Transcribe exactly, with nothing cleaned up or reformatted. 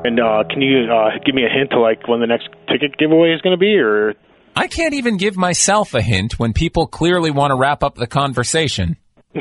And uh, can you uh, give me a hint to like when the next ticket giveaway is going to be? Or I can't even give myself a hint when people clearly want to wrap up the conversation.